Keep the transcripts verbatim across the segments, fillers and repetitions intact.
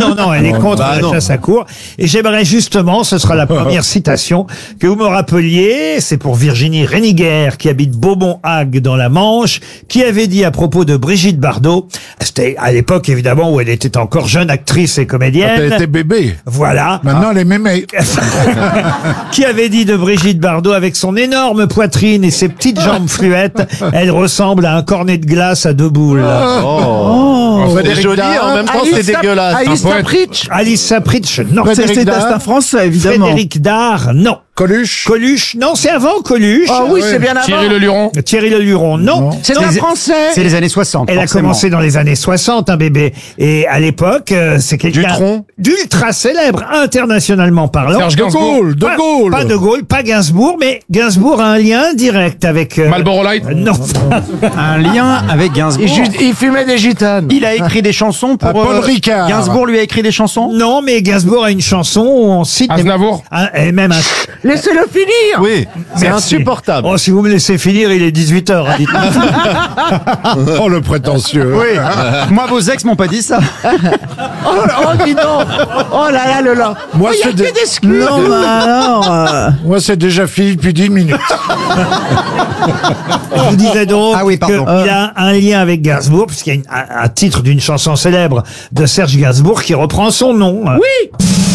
non, non, elle est contre bah la non. chasse à courre. Et j'aimerais justement, ce sera la première citation, que vous me rappeliez, c'est pour Virginie Réniger, qui habite Beaumont-Hague dans la Manche, qui avait dit à propos de Brigitte Bardot, c'était à l'époque évidemment où elle était encore jeune actrice et comédienne. Elle était bébé. Voilà. Maintenant, elle est mémé. Qui avait dit de Brigitte Bardot, avec son énorme poitrine et ses petites jambes fluettes, elle ressemble à un cornet de glace à deux boules. Oh. C'est Frédéric joli, Dard. en même temps Alice c'est Sap- dégueulasse. Alice Sapritch. Alice Sapritch, non. Frédéric C'est Dard. un français, évidemment. Frédéric Dard, non. Coluche. Coluche, non, c'est avant Coluche. Ah oui, Ah c'est ouais. bien avant. Thierry Le Luron. Thierry Le Luron, non. Non. C'est Non, un français. C'est les années soixante. Elle a forcément. commencé dans les années soixante, un bébé. Et à l'époque, euh, c'est quelqu'un Dutronc. d'ultra célèbre, internationalement parlant. Serge De Gainsbourg. Gaulle. De Pas- Gaulle. Pas de Gaulle, pas Gainsbourg, mais Gainsbourg a un lien direct avec... euh, Marlboro Light. euh, Non. Un lien avec Gainsbourg. Il, ju- il fumait des gitanes. Il a écrit des chansons pour... Ah, Paul euh, Ricard. Gainsbourg lui a écrit des chansons. Non, mais Gainsbourg a une chanson où on cite... des- Aznavour. un- et même un... Laissez-le finir. Oui, c'est Merci. insupportable. Oh, si vous me laissez finir, il est dix-huit heures. Hein, dites-moi. Oh, le prétentieux. Oui. Moi, vos ex m'ont pas dit ça. Oh, oh, dis donc. Oh là là, le là. Moi, Oh, il y a c'est que des- des excuses. Non, mais alors. euh, Moi, c'est déjà fini depuis dix minutes. Je vous disais donc Ah oui, pardon. qu'il a un lien avec Gainsbourg, puisqu'il y a une- un, un titre d'une chanson célèbre de Serge Gainsbourg qui reprend son nom. Oui.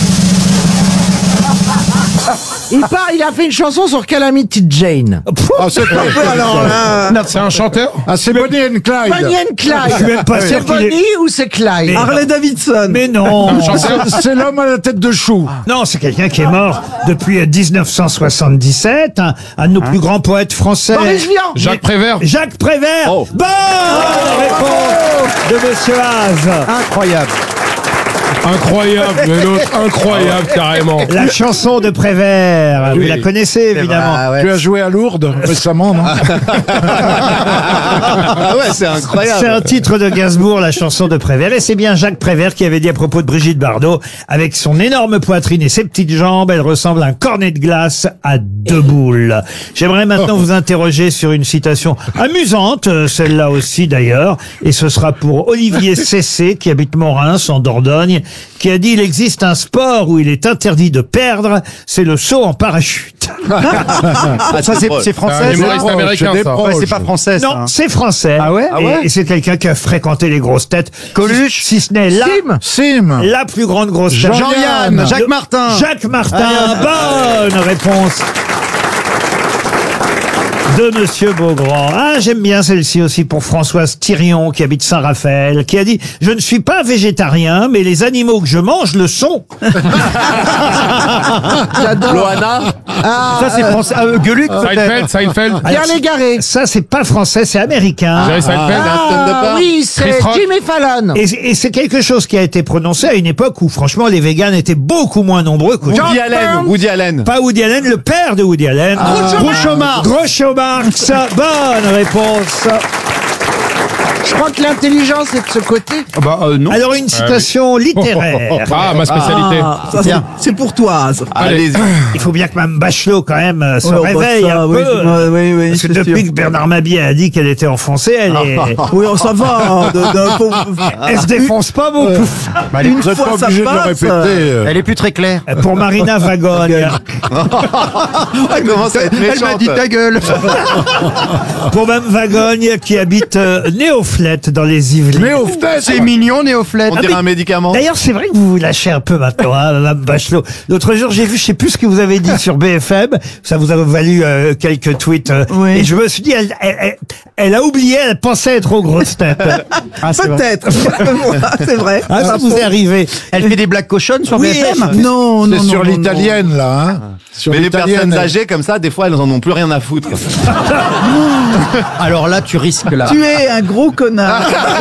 Il part, il a fait une chanson sur Calamity Jane. Ah, c'est pas Alors là, C'est un chanteur. Ah, c'est Bonnie and Clyde. Bonnie and Clyde. Je suis même pas sûr C'est qu'il est- Bonnie ou c'est Clyde? Mais- Harley Davidson. Mais non, C'est- C'est l'homme à la tête de chou. non, c'est quelqu'un qui est mort depuis dix-neuf cent soixante-dix-sept, un, un de nos plus grands poètes français. Boris Vian. Jacques Prévert. Jacques Prévert. Oh. Bonne réponse de Monsieur Haas. Incroyable. Incroyable, mais l'autre, incroyable, carrément. La chanson de Prévert, vous la connaissez évidemment. Tu as joué à Lourdes récemment, non? Ah ouais, c'est incroyable. C'est un titre de Gainsbourg, la chanson de Prévert. Et c'est bien Jacques Prévert qui avait dit à propos de Brigitte Bardot, avec son énorme poitrine et ses petites jambes, elle ressemble à un cornet de glace à deux boules. J'aimerais maintenant vous interroger sur une citation amusante, euh, celle-là aussi d'ailleurs, et ce sera pour Olivier Cessé, qui habite Morins, en Dordogne, qui a dit « Il existe un sport où il est interdit de perdre, c'est le saut en parachute. Ah, Ça, c'est drôle. c'est C'est un français. humoriste proche, américain, des ça. proches. Ouais, c'est pas français, » ça. Non, c'est français. Ah ouais Et- Ah ouais Et c'est quelqu'un qui a fréquenté les grosses têtes. Coluche. Si ce n'est la, Sim. Sim. la plus grande grosse tête. Jean-Yann, Le- Jacques Martin. Jacques Martin, bonne réponse de Monsieur Beaugrand. Ah, j'aime bien celle-ci aussi pour Françoise Thirion, qui habite Saint-Raphaël, qui a dit « Je ne suis pas végétarien, mais les animaux que je mange le sont. J'adore. Loana. Ah, Ça, c'est français. Ah, euh, Gueuluc, Seinfeld, peut-être. Seinfeld. Pierre Légaré. » Ça, c'est pas français, c'est américain. Jerry Seinfeld. Ah, oui, c'est Chris Rock. Jimmy Fallon. Et, et c'est quelque chose qui a été prononcé à une époque où, franchement, les véganes étaient beaucoup moins nombreux qu'aujourd'hui. Woody Allen. Woody Allen. Pas Woody Allen, le père de Woody Allen. Groucho Marx. Groucho Marx. Bonne réponse. Je crois que l'intelligence est de ce côté. Ah bah, euh, non. Alors, une citation littéraire. Ah, ma spécialité. ça, Bien. c'est pour toi. ça. Allez-y. Il faut bien que Mme Bachelot, quand même, euh, se Ouais, on voit réveille ça, un oui, peu. ouais, oui, oui, Parce que c'est depuis sûr. que Bernard Mabie a dit qu'elle était enfoncée, elle est... Oui, on s'en va. hein, de- de- pour- Elle se défonce pas beaucoup. Bah, elle est- Une Vous n'êtes fois pas ça obligé de le passe, répéter. euh, euh. Elle est plus très claire. Pour Marina Vagogne. Elle commence à être Elle m'a méchante. dit ta gueule. Pour Mme Vagogne, qui habite euh, Néoflette, dans les Yvelines. Mais au fait, C'est mignon, Néoflette. On dirait un médicament. D'ailleurs, c'est vrai que vous vous lâchez un peu maintenant, hein, Mme Bachelot. L'autre jour, j'ai vu, je sais plus ce que vous avez dit sur B F M. Ça vous a valu euh, quelques tweets. euh, Oui. Et je me suis dit, elle, elle, elle- elle a oublié, elle pensait être aux grosses têtes. Ah, c'est vrai. Peut-être. C'est vrai. Ah, ça vous est arrivé. Elle fait des blagues cochonnes sur Oui, B F M. Non, non, c'est non. sur non, l'italienne, là. Hein. Sur Mais les l'italienne. personnes âgées comme ça, des fois, elles en ont plus rien à foutre. Alors là, tu risques là. non. Tu es un gros connard.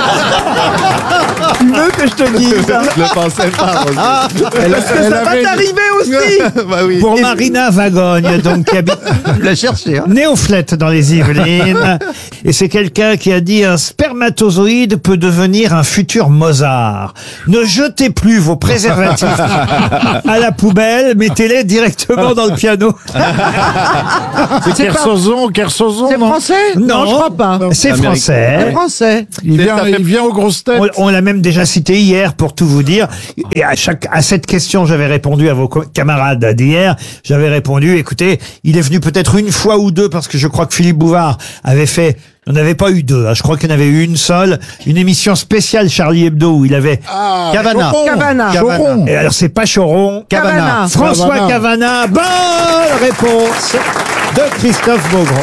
Tu veux que je te dise ça? Je le pensais pas. aussi. Elle, Parce que elle ça va avait- t'arriver aussi. Bah oui. Pour Marina Vagogne, donc, qui habite Tu l'as cherché, hein. Néoflette dans les Yvelines. Et c'est quelqu'un qui a dit un spermatozoïde peut devenir un futur Mozart. Ne jetez plus vos préservatifs à la poubelle, mettez-les directement dans le piano. C'est Kersozon, Kersozon, C'est non? français? Non. je crois pas. C'est Américain. C'est français. français. Il Ça vient, fait- il vient aux grosses grosse tête. On, on l'a même déjà cité hier pour tout vous dire. Et à chaque à cette question, j'avais répondu à vos co- camarades d'hier. J'avais répondu, écoutez, il est venu peut-être une fois ou deux parce que je crois que Philippe Bouvard avait fait. On n'avait pas eu deux. Hein, je crois qu'il y en avait eu une seule. Une émission spéciale Charlie Hebdo où il avait. Ah, Cavana. Choron. Cavana. Choron. Et alors c'est pas Choron. Cavana. François Cavana. Cavana. Bonne réponse de Christophe Beaugrand.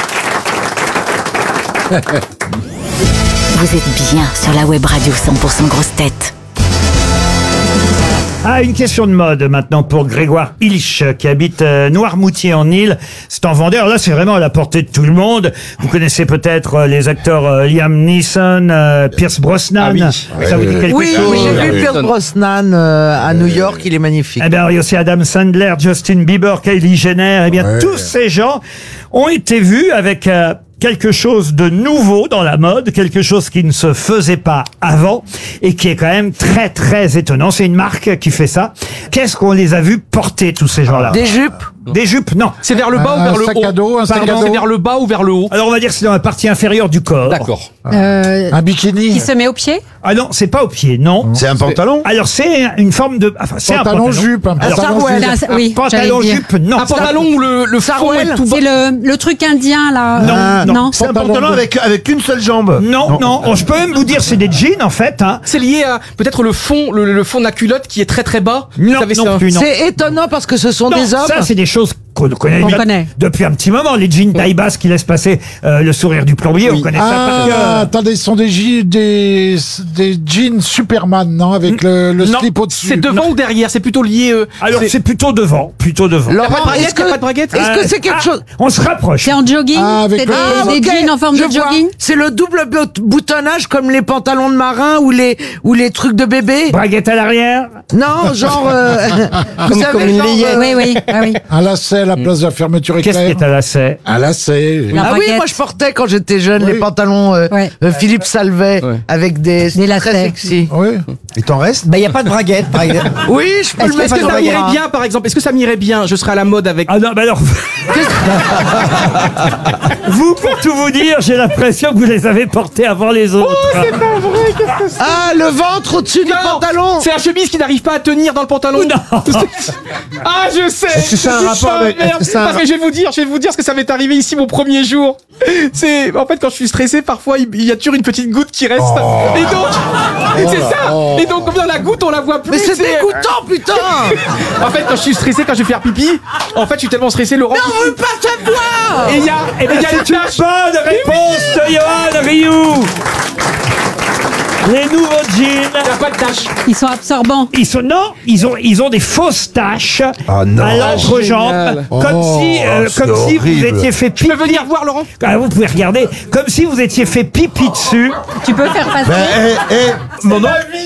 Vous êtes bien sur la web radio cent pour cent grosse tête. Ah, une question de mode maintenant pour Grégoire Ilch qui habite euh, Noirmoutier en Île. C'est en Vendée. Alors là, c'est vraiment à la portée de tout le monde. Vous connaissez peut-être euh, les acteurs euh, Liam Neeson, euh, Pierce Brosnan. Ah oui. Ça vous dit quelque Oui, chose j'ai vu Pierce Brosnan euh, à New York, il est magnifique. Eh bien, il y a aussi Adam Sandler, Justin Bieber, Kylie Jenner. Eh bien, Ouais. tous ces gens ont été vus avec euh, quelque chose de nouveau dans la mode, quelque chose qui ne se faisait pas avant et qui est quand même très très étonnant. C'est une marque qui fait ça. Qu'est-ce qu'on les a vus porter, tous ces gens-là? Des jupes. Des jupes, non. C'est vers le bas ou Un vers le sac haut à dos, un sac à Pardon, dos. c'est vers le bas ou vers le haut Alors on va dire que c'est dans la partie inférieure du corps. D'accord. Euh, Un bikini. qui se met au pied. Ah non, c'est pas au pied, non. C'est un pantalon? Alors c'est une forme de, enfin c'est un Pantalon pantalon. jupe. Un Alors, pantalon Sarwell. jupe. C'est un- oui, Pantalon j'allais dire. jupe, non. Un pantalon où le, le fond est tout bas. C'est le, le truc indien là. Non, Euh, non. non. C'est un Pantalon pantalon de- avec, avec une seule jambe. Non, non, Oh, je peux même vous dire c'est des jeans en fait. Hein. C'est lié à peut-être le fond, le, le fond de la culotte qui est très très bas. Non, Vous savez, non c'est un- plus, non. C'est étonnant parce que ce sont Non, des hommes. ça c'est des choses qu'on connaît, On bien connaît. depuis un petit moment. Les jeans taille basse qui laissent passer euh, le sourire du plombier, on connaît ça par Ah, cœur. attendez, ce sont des, je- des, des jeans Superman, non? Avec le, le Non, slip au-dessus. C'est devant ou derrière? C'est plutôt lié. euh, Alors c'est plutôt devant, plutôt devant. Y a pas de Laurent, braguette, est-ce y a que, pas de braguette est-ce que Euh, c'est quelque ah, chose... On se rapproche. C'est en jogging. Ah, avec C'est le- des, des ok, jeans en forme je de vois. jogging. C'est le double bout- boutonnage comme les pantalons de marin ou les, ou les trucs de bébé. Braguette à l'arrière. Non, genre... euh, vous savez, comme une genre, layette. euh, Oui, oui, ah oui. Un lacet à la place de la fermeture Qu'est-ce qui éclair. est à lacet? Un lacet. La Ah oui, braguette. moi je portais quand j'étais jeune Oui. les pantalons euh, Ouais. euh, Philippe Salvet Ouais. avec des, Des lacets. très sexy. Oui. Il t'en reste? Bah, il n'y a pas de braguette. braguette. Oui, je peux Est-ce le que, mettre est-ce que dans ça le m'irait bras. bien, par exemple? Est-ce que ça m'irait bien? Je serais à la mode avec. Ah non, bah alors. Vous, pour tout vous dire, j'ai l'impression que vous les avez portés avant les autres. Ah, le ventre au-dessus du Non, pantalon. c'est la chemise qui n'arrive pas à tenir dans le pantalon. Non. Ah, je sais. Est-ce que c'est un Putain, rapport avec- merde. est-ce que c'est un- Parce que je vais vous dire, je vais vous dire ce que ça m'est arrivé ici mon premier jour. C'est en fait quand je suis stressé, parfois il il y a toujours une petite goutte qui reste. Oh. Et donc, c'est ça. Et donc, comme dans la goutte, on la voit plus. Mais c'est dégoûtant, putain. En fait, quand je suis stressé, quand je vais faire pipi, en fait, je suis tellement stressé, Laurent. On veut pas te voir. Et il y a, et il y a une C'est une tache. bonne réponse de Johan Rioux. Les nouveaux jeans. Il n'y a pas de tache. Ils sont absorbants. Ils sont non, ils ont ils ont des fausses taches Ah non. à l'entrejambe, Génial. comme Oh, si euh, c'est comme si vous horrible. étiez fait Tu peux pipi. venir voir, Laurent? Ah, vous pouvez regarder comme si vous étiez fait pipi dessus. Tu peux faire passer. Eh, eh, eh, mon nom.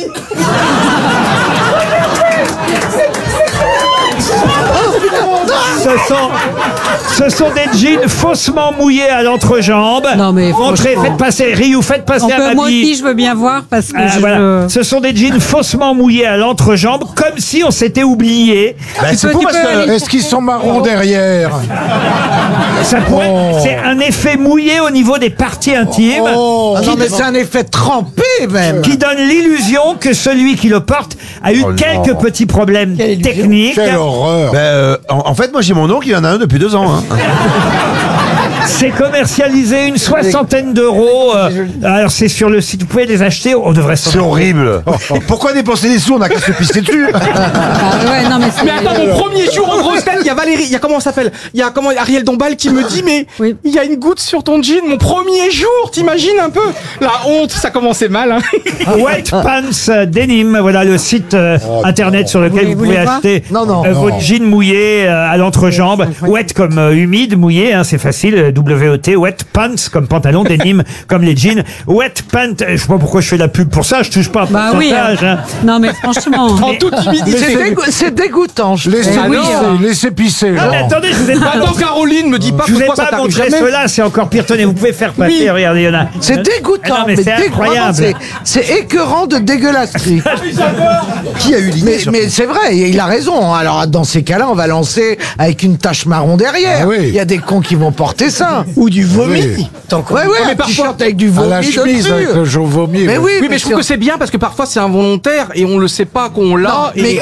Ce sont ce sont des jeans faussement mouillés à l'entrejambe. Non, mais Montrez, franchement. faites passer Ryu, faites passer On à peut, ma moi vie. aussi, je veux bien voir parce que Ah, je. voilà. Ce sont des jeans faussement mouillés à l'entrejambe, comme si on s'était oublié. Bah, Tu c'est peux- pour tu parce peux que- aller- Est-ce qu'ils sont marrons derrière? Ça pourrait- Oh. C'est un effet mouillé au niveau des parties intimes. Oh. Ah non, mais c'est un effet trempé même. Qui donne l'illusion que celui qui le porte a eu Oh non. quelques petits problèmes techniques. Quelle horreur. Ben, euh, en, en fait, moi j'ai mon oncle, il en a un depuis deux ans. Hein. C'est commercialisé une soixantaine d'euros. euh, alors c'est sur le site, vous pouvez les acheter. On devrait s'en- C'est horrible. Pourquoi dépenser des sous? On a qu'à se pisser dessus. Ah, ouais, non, mais c'est. Mais attends, mon premier jour en grosse tête, il y a Valérie, il y a comment on s'appelle? Il y a comment Ariel Dombal qui me dit, mais Oui. il y a une goutte sur ton jean, mon premier jour, t'imagines un peu? La honte, ça commençait mal, hein. White Pants Denim, voilà le site euh, internet sur lequel Vous vous, voulez pouvez voir acheter Non, non. euh, Non. votre jean mouillé euh, à l'entrejambe. Wet comme euh, humide, mouillé, hein, c'est facile. euh, W E T, Wet Pants comme pantalon, Denim comme les jeans. Wet Pants, euh, je sais pas pourquoi je fais la pub pour ça, je touche pas à Bah oui. pourcentage. hein. hein. Non, mais franchement. En toute humidité. C'est dégo- c'est dégoûtant. je Laissez trouve. pisser, laissez pisser. Ah, mais Laurent. attendez, je vous ai pas, Attends, Caroline, me dis pas je vous ai pourquoi ça pas t'arrive montré jamais. cela, c'est encore pire. Tenez, vous pouvez faire passer, Oui. regardez, il y en a. C'est dégoûtant, Ah non, mais c'est dégoûtant, incroyable. c'est- C'est écœurant de dégueulasserie. Qui a eu l'idée? Mais, mais c'est vrai, il a raison. Alors dans ces cas-là, on va lancer avec une tache marron derrière. Ah oui. Il y a des cons qui vont porter ça. bien. Ou du vomi. Oui. Tant qu'on- Ouais, ouais, mais un parfois- t-shirt avec du À vomi la chemise dessus. avec le jaune vomi. Mais ouais. oui, Oui, mais je trouve que c'est bien parce que parfois c'est involontaire et on le sait pas qu'on l'a. Non, et mais